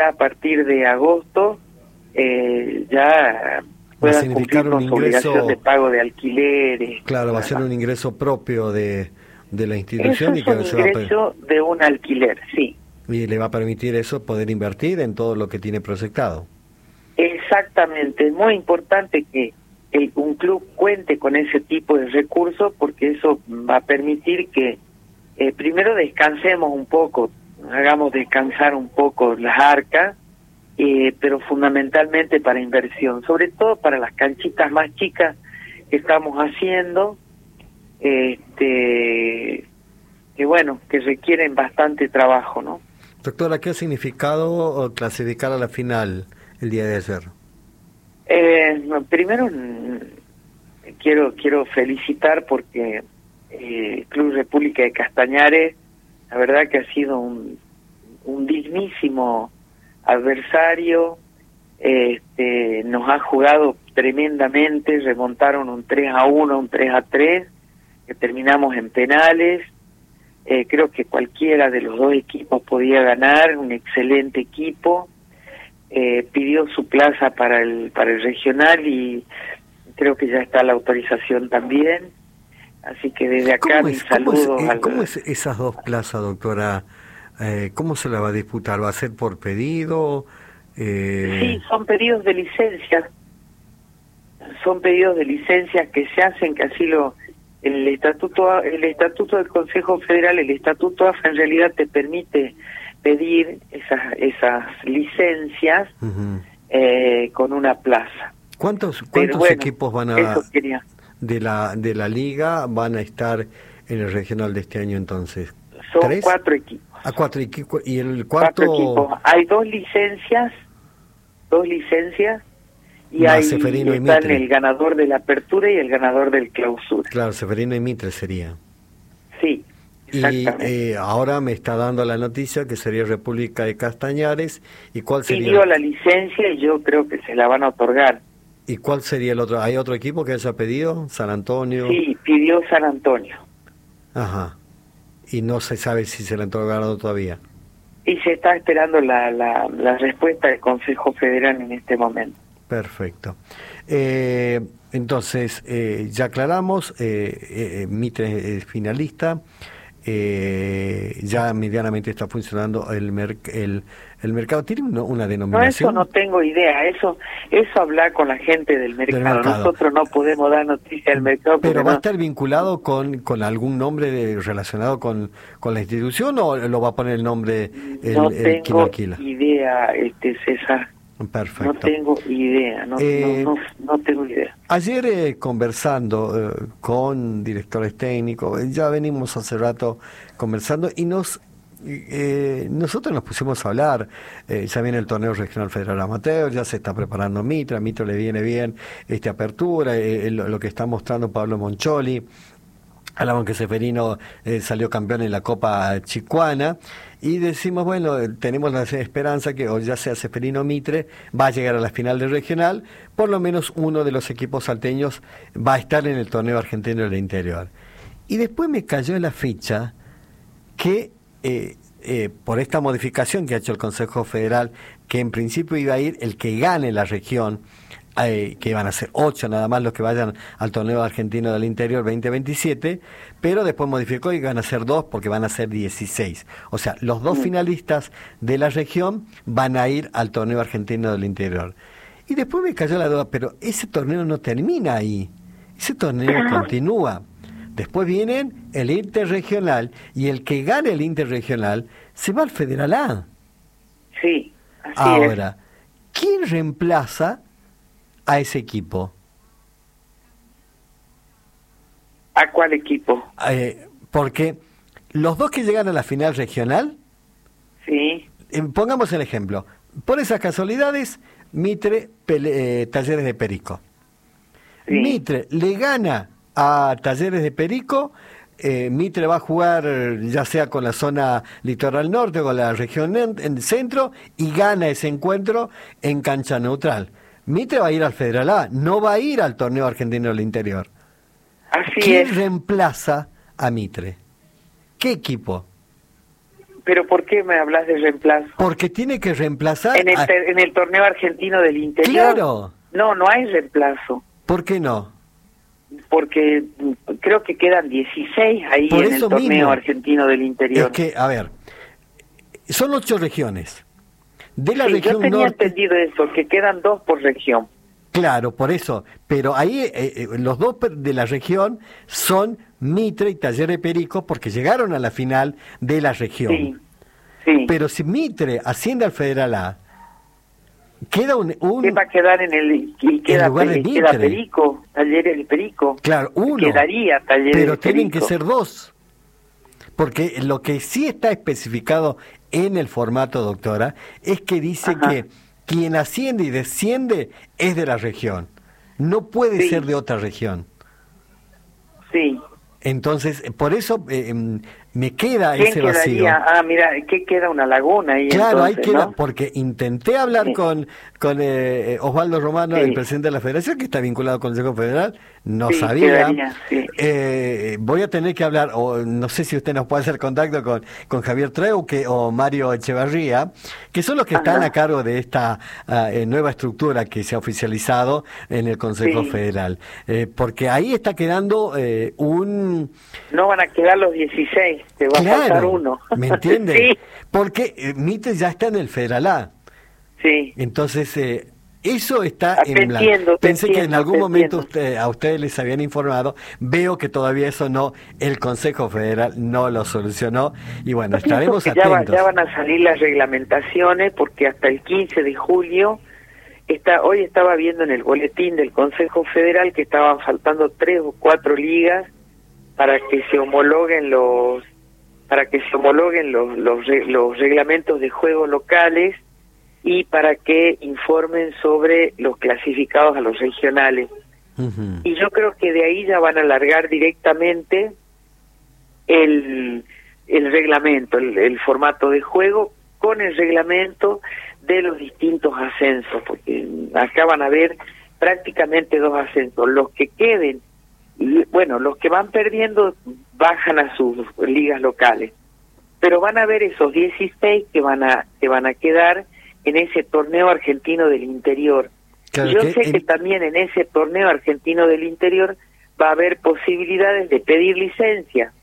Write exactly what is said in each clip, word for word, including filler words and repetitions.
a partir de agosto eh, ya puedan cumplir con su obligación de pago de alquileres. Claro, va a ser un ingreso propio de, de la institución. Eso es y que un ingreso de un alquiler, sí. Y le va a permitir eso poder invertir en todo lo que tiene proyectado. Exactamente, es muy importante que el, un club cuente con ese tipo de recursos, porque eso va a permitir que eh, primero descansemos un poco, hagamos descansar un poco las arcas, eh, pero fundamentalmente para inversión, sobre todo para las canchitas más chicas que estamos haciendo, este, que bueno, que requieren bastante trabajo, ¿no? Doctora, ¿qué ha significado clasificar a la final el día de ayer? Eh, primero quiero quiero felicitar porque eh, Club República de Castañares, la verdad que ha sido un, un dignísimo adversario, este, nos ha jugado tremendamente, remontaron un tres a uno, un tres a tres, que terminamos en penales. Eh, creo que cualquiera de los dos equipos podía ganar, un excelente equipo. Eh, pidió su plaza para el para el regional y creo que ya está la autorización también, así que desde acá mis saludos. ¿Cómo es, eh, al... ¿Cómo es esas dos plazas, doctora? Eh, ¿Cómo se la va a disputar? ¿Va a ser por pedido? Eh... Sí, son pedidos de licencia, son pedidos de licencia que se hacen, que así lo el estatuto el estatuto del Consejo Federal, el estatuto A F A en realidad te permite pedir esas esas licencias uh-huh. eh, con una plaza. ¿Cuántos cuántos bueno, equipos van a de la de la liga van a estar en el regional de este año entonces? Son ¿Tres? cuatro equipos. Ah, cuatro equipos y el cuarto. Cuatro equipos. Hay dos licencias, dos licencias y Más ahí Seferino están y el ganador de la apertura y el ganador del clausura. Claro, Seferino y Mitre sería. Sí. Y eh, ahora me está dando la noticia que sería República de Castañares. ¿Y cuál sería? Pidió la licencia y yo creo que se la van a otorgar. ¿Y cuál sería el otro? ¿Hay otro equipo que haya pedido? ¿San Antonio? Sí, pidió San Antonio. Ajá. Y no se sabe si se le han otorgado todavía. Y se está esperando la, la, la respuesta del Consejo Federal en este momento. Perfecto. Eh, entonces, eh, ya aclaramos, eh, eh, Mitre es finalista. Eh, ya medianamente está funcionando el merc el, el mercado. ¿Tiene una, una denominación? No, eso no tengo idea, eso eso hablar con la gente del mercado. del mercado. Nosotros no podemos dar noticia del mercado. ¿Pero va no... a estar vinculado con, con algún nombre de, relacionado con, con la institución o lo va a poner el nombre el, no el tengo alquila? idea, este César. Perfecto. No tengo idea, no, eh, no, no, no tengo idea. Ayer eh, conversando eh, con directores técnicos, ya venimos hace rato conversando y nos eh, nosotros nos pusimos a hablar, eh, ya viene el torneo regional federal amateur, ya se está preparando Mitre, a Mitre le viene bien esta apertura, eh, lo, lo que está mostrando Pablo Moncholi. Hablamos que Seferino eh, salió campeón en la Copa Chicuana y decimos, bueno, tenemos la esperanza que o ya sea Seferino o Mitre va a llegar a la final del regional, por lo menos uno de los equipos salteños va a estar en el torneo argentino del interior. Y después me cayó en la ficha que eh, eh, por esta modificación que ha hecho el Consejo Federal, que en principio iba a ir el que gane la región, Eh, que van a ser ocho nada más los que vayan al torneo argentino del interior veinte veintisiete, pero después modificó y van a ser dos porque van a ser dieciséis. O sea, los dos finalistas de la región van a ir al torneo argentino del interior. Y después me cayó la duda, pero ese torneo no termina ahí, ese torneo continúa. Después vienen el interregional y el que gane el interregional se va al Federal A. Sí, así Ahora, es. ¿quién reemplaza a ese equipo? ¿A cuál equipo? Eh, porque los dos que llegan a la final regional, sí. Eh, pongamos el ejemplo, por esas casualidades, Mitre, pele, eh, Talleres de Perico. Sí. Mitre le gana a Talleres de Perico, eh, Mitre va a jugar ya sea con la zona litoral norte o con la región en, en el centro y gana ese encuentro en cancha neutral. Mitre va a ir al Federal A, no va a ir al torneo argentino del interior. Así ¿Quién es. reemplaza a Mitre? ¿Qué equipo? pero ¿por qué me hablas de reemplazo? Porque tiene que reemplazar... En el, a... en el torneo argentino del interior. Claro. No, no hay reemplazo. ¿Por qué no? Porque creo que quedan dieciséis ahí Por en el torneo mismo, argentino del interior. Es que, a ver, son ocho regiones. De la sí, región yo tenía norte... entendido eso, que quedan dos por región. Claro, por eso. Pero ahí eh, eh, los dos de la región son Mitre y Talleres Perico porque llegaron a la final de la región. Sí, sí. Pero si Mitre asciende al Federal A, queda un... un ¿Qué va a quedar en el... y queda, lugar de Peri, queda Mitre. Perico, Talleres de Perico. Claro, uno. Quedaría Talleres Pero de tienen Perico. que ser dos. Porque lo que sí está especificado en el formato, doctora, es que dice Ajá. que quien asciende y desciende es de la región. No puede Sí. ser de otra región. Sí. Entonces, por eso eh, me queda ¿Quién ese quedaría? vacío. Ah, mira, ¿qué queda? Una laguna ahí. Claro, ahí entonces, queda, ¿no? porque intenté hablar Sí. con, con eh, Osvaldo Romano, Sí. el presidente de la Federación, que está vinculado al Consejo Federal, no Sí, sabía. quedaría, sí. Eh, voy a tener que hablar, o no sé si usted nos puede hacer contacto con, con Javier Treuque o Mario Echevarría, que son los que están Ajá. a cargo de esta uh, eh, nueva estructura que se ha oficializado en el Consejo Sí. Federal. Eh, porque ahí está quedando eh, un... No van a quedar los dieciséis, te va Claro, a faltar uno. ¿me entiende? Sí, Porque eh, Mitre ya está en el Federal A. sí. Entonces, eh, eso está Ah, te en blanco. entiendo, te Pensé que en entiendo, algún te momento entiendo. usted, a ustedes les habían informado. Veo que todavía eso no, el Consejo Federal no lo solucionó. Y bueno, Yo pienso estaremos que ya, va- atentos. ya van a salir las reglamentaciones porque hasta el quince de julio, está, hoy estaba viendo en el boletín del Consejo Federal que estaban faltando tres o cuatro ligas para que se homologuen los para que se homologuen los, los, re- los reglamentos de juego locales y para que informen sobre los clasificados a los regionales. Ujú. Y yo creo que de ahí ya van a alargar directamente el, el reglamento, el, el formato de juego con el reglamento de los distintos ascensos, porque acá van a haber prácticamente dos ascensos. Los que queden, y, bueno, los que van perdiendo bajan a sus ligas locales, pero van a haber esos dieciséis que van a que van a quedar en ese torneo argentino del interior. Claro Yo que sé el- que también en ese torneo argentino del interior va a haber posibilidades de pedir licencia.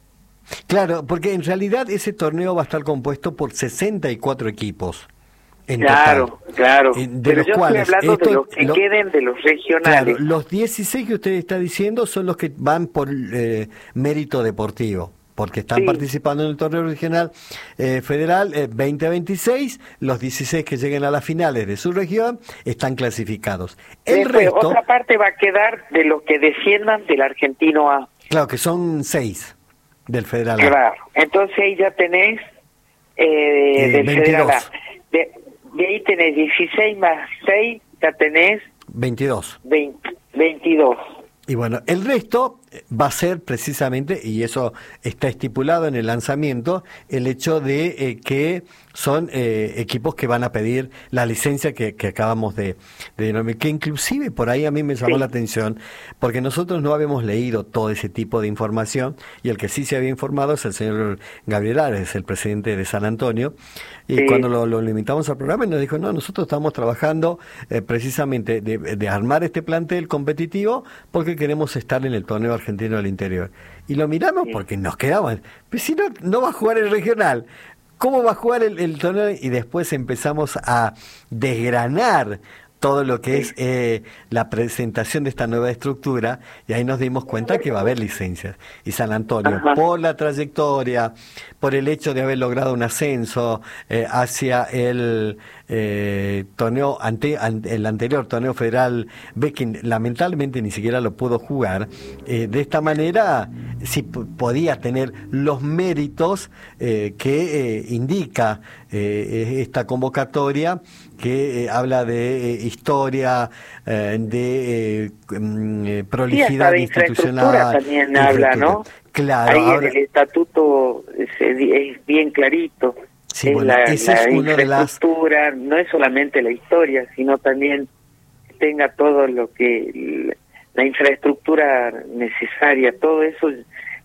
Claro, porque en realidad ese torneo va a estar compuesto por sesenta y cuatro equipos. En Claro, total. claro. Eh, de Pero los yo cuales estoy hablando esto- de los que lo- queden de los Claro, regionales. los dieciséis que usted está diciendo son los que van por eh, mérito deportivo, porque están Sí. participando en el torneo regional eh, federal eh, veinte a veintiséis, los dieciséis que lleguen a las finales de su región están clasificados. El Después, resto, otra parte va a quedar de los que desciendan del argentino A. claro que son seis del federal A. Claro. Entonces ahí ya tenés eh, Eh, del federal A. veintidós. De, de ahí tenés dieciséis más seis, ya tenés veintidós. veinte, veintidós. Y bueno, el resto va a ser precisamente, y eso está estipulado en el lanzamiento, el hecho de eh, que son eh, equipos que van a pedir la licencia que, que acabamos de, de denominar, que inclusive por ahí a mí me llamó Sí. la atención, porque nosotros no habíamos leído todo ese tipo de información, y el que sí se había informado es el señor Gabriel Ares, el presidente de San Antonio, y Sí. cuando lo, lo limitamos al programa, nos dijo, no, nosotros estamos trabajando eh, precisamente de, de armar este plantel competitivo, porque queremos estar en el torneo argentino del interior. Y lo miramos Sí. porque nos quedamos, pero si no, no va a jugar el regional, ¿cómo va a jugar el, el torneo? Y después empezamos a desgranar todo lo que es eh, la presentación de esta nueva estructura, y ahí nos dimos cuenta que va a haber licencias. Y San Antonio, Ajá. por la trayectoria, por el hecho de haber logrado un ascenso eh, hacia el eh, torneo ante, ante- el anterior torneo federal B, que lamentablemente ni siquiera lo pudo jugar, eh, de esta manera sí p- podía tener los méritos eh, que eh, indica eh, esta convocatoria, que eh, habla de eh, historia, eh, de eh, mm, eh, Sí, prolijidad hasta de institucional. infraestructura también habla, ¿no? Claro, Ahí ahora- en el estatuto es, es bien clarito. Sí, es bueno, la, esa la es una de las... infraestructura, no es solamente la historia, sino también que tenga todo lo que la infraestructura necesaria, todo eso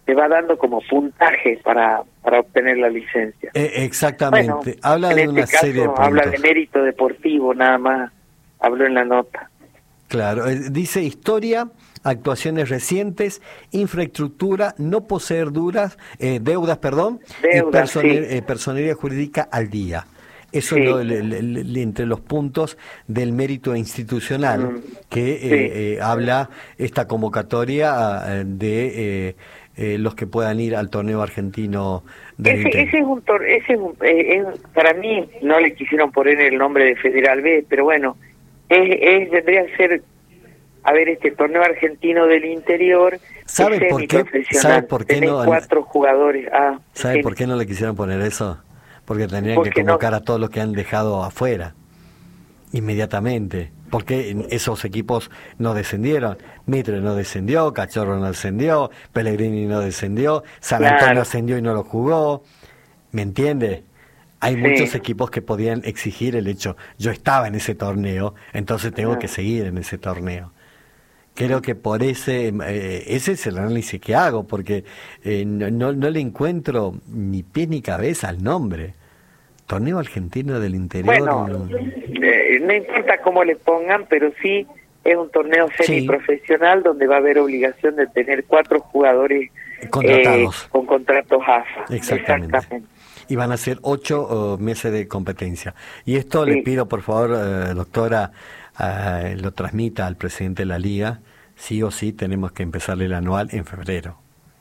te va dando como puntaje para para obtener la licencia. Eh, exactamente, bueno, habla de en una este caso, serie de puntos. Habla de mérito deportivo, nada más, habló en la nota. Claro, eh, dice historia, actuaciones recientes, infraestructura, no poseer duras, eh, deudas, perdón, Deudas, y person- sí. eh, personería jurídica al día. Eso Sí. es lo, le, le, le, entre los puntos del mérito institucional Mm, que sí. eh, eh, habla esta convocatoria eh, de eh, eh, los que puedan ir al torneo argentino del ese, Interior. ese es un tor ese es, un, eh, es para mí no le quisieron poner el nombre de Federal B, pero bueno, es, es vendría a ser a ver este torneo argentino del interior. ¿Sabe por qué? ¿Sabe por qué Tenés no? cuatro jugadores. Ah, ¿Sabe sí. por qué no le quisieron poner eso? Porque tendrían Porque que convocar no. a todos los que han dejado afuera inmediatamente. Porque esos equipos no descendieron. Mitre no descendió, Cachorro no descendió, Pellegrini no descendió, San Claro. Antonio ascendió y no lo jugó. ¿Me entiende? Hay Sí. muchos equipos que podían exigir el hecho, yo estaba en ese torneo, entonces tengo Ah. que seguir en ese torneo. Creo que por ese eh, ese es el análisis que hago, porque eh, no, no, no le encuentro ni pie ni cabeza al nombre. Torneo Argentino del Interior. Bueno, eh, no importa cómo le pongan, pero sí es un torneo semiprofesional, sí, donde va a haber obligación de tener cuatro jugadores contratados, eh, con contratos A F A. Exactamente. Exactamente. Y van a ser ocho uh, meses de competencia. Y esto sí. Le pido, por favor, uh, doctora, uh, lo transmita al presidente de la Liga. Sí o sí tenemos que empezar el anual en febrero.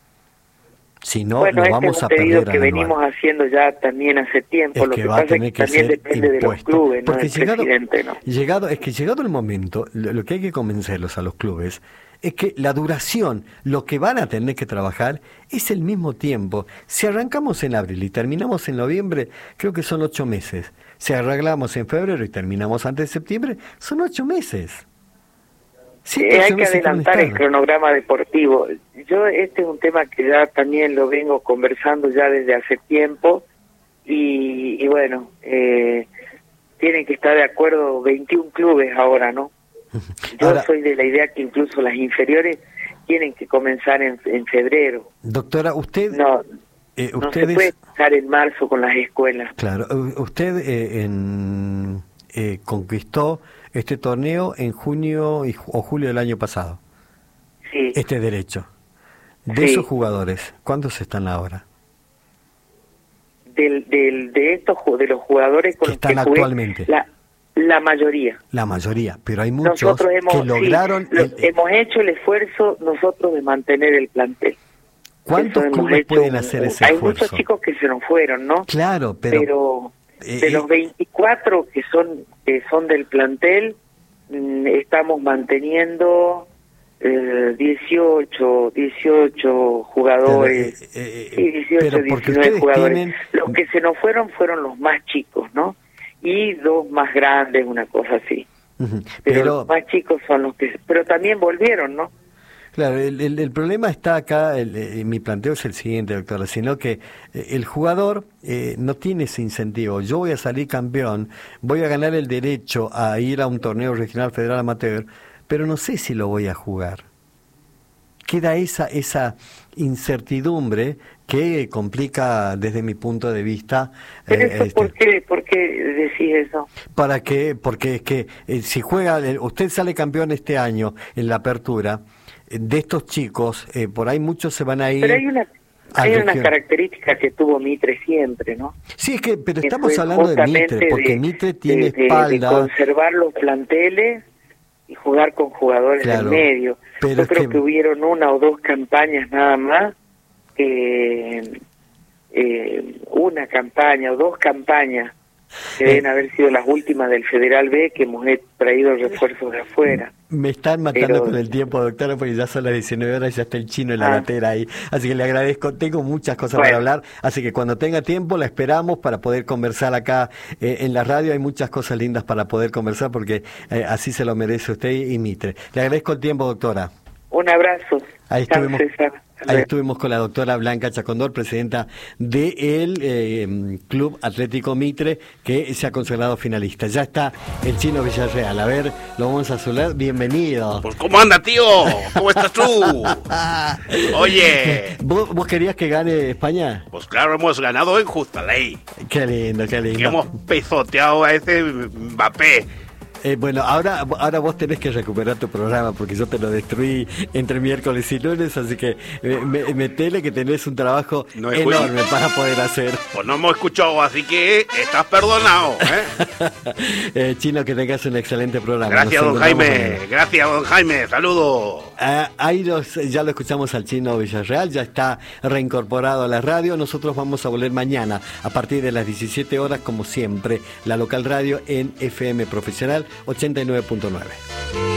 Si no, bueno, lo este vamos es un a pedido perder que venimos haciendo ya también hace tiempo. Es lo que, que va pasa a tener es que, que también ser depende impuesto. de los clubes, porque no del llegado, presidente, ¿no? Llegado, es que llegado el momento, lo, lo que hay que convencerlos a los clubes es que la duración, lo que van a tener que trabajar es el mismo tiempo. Si arrancamos en abril y terminamos en noviembre, creo que son ocho meses. Si arreglamos en febrero y terminamos antes de septiembre, son ocho meses. Sí, eh, hay que adelantar el cronograma deportivo. Yo este es un tema que ya también lo vengo conversando ya desde hace tiempo y, y bueno, eh, tienen que estar de acuerdo veintiún clubes ahora, ¿no? Yo ahora, soy de la idea que incluso las inferiores tienen que comenzar en, en febrero. Doctora, usted... No, eh, no ustedes, se puede empezar en marzo con las escuelas. Claro, usted eh, en, eh, conquistó este torneo en junio y, o julio del año pasado. Sí. Este derecho. De sí. esos jugadores, ¿cuántos están ahora? Del, del, de estos de los jugadores con que están los que actualmente. Jugué, la, la mayoría. La mayoría, pero hay muchos nosotros hemos, que lograron... Sí, lo, el, hemos hecho el esfuerzo nosotros de mantener el plantel. ¿Cuántos clubes pueden hacer ese hay esfuerzo? Hay muchos chicos que se nos fueron, ¿no? Claro, pero... pero eh, de los veinticuatro que son que son del plantel, mmm, estamos manteniendo eh, dieciocho, dieciocho jugadores, pero, eh, eh, sí, dieciocho, diecinueve jugadores. Tienen... Los que se nos fueron fueron los más chicos, ¿no? Y dos más grandes, una cosa así. Uh-huh. Pero, pero los más chicos son los que... Pero también volvieron, ¿no? Claro, el, el, el problema está acá, el, el, mi planteo es el siguiente, doctora, sino que eh, el jugador eh, no tiene ese incentivo. Yo voy a salir campeón, voy a ganar el derecho a ir a un torneo regional federal amateur, pero no sé si lo voy a jugar. Queda esa esa incertidumbre que complica desde mi punto de vista. ¿Pero eh, eso este, por qué, por qué decís eso? Para que, porque es que eh, si juega, usted sale campeón este año en la apertura, de estos chicos, eh, por ahí muchos se van a ir. Pero hay una hay una característica que tuvo Mitre siempre, ¿no? Sí, es que, pero que estamos hablando de Mitre, porque de, Mitre tiene de, espalda. De conservar los planteles y jugar con jugadores claro, en medio. Pero Yo es creo que... que hubieron una o dos campañas nada más, eh, eh, una campaña o dos campañas que deben haber sido las últimas del Federal B, que hemos traído refuerzos de afuera. Me están matando Pero... con el tiempo, doctora, porque ya son las diecinueve horas y ya está el chino en la ah. latera ahí. Así que le agradezco, tengo muchas cosas bueno. para hablar, así que cuando tenga tiempo la esperamos para poder conversar acá eh, en la radio. Hay muchas cosas lindas para poder conversar porque eh, así se lo merece usted y Mitre. Le agradezco el tiempo, doctora. Un abrazo. Ahí estuvimos, ahí estuvimos con la doctora Blanca Chacondor, presidenta del eh, Club Atlético Mitre, que se ha consagrado finalista. Ya está el Chino Villarreal. A ver, lo vamos a saludar. Bienvenido. Pues, ¿cómo anda, tío? ¿Cómo estás tú? Oye. ¿Vos, ¿Vos querías que gane España? Pues claro, hemos ganado en justa ley. Qué lindo, qué lindo. Que hemos pisoteado a ese Mbappé. Eh, bueno, ahora ahora vos tenés que recuperar tu programa porque yo te lo destruí entre miércoles y lunes, así que eh, me, metele que tenés un trabajo no enorme para poder hacer. Pues no hemos escuchado, así que estás perdonado, ¿eh? eh, Chino, que tengas un excelente programa. Gracias, don Jaime. Gracias, don Jaime. Saludos. Ah, ahí los, ya lo escuchamos al Chino Villarreal, ya está reincorporado a la radio. Nosotros vamos a volver mañana a partir de las diecisiete horas, como siempre, la local radio en F M Profesional ochenta y nueve punto nueve.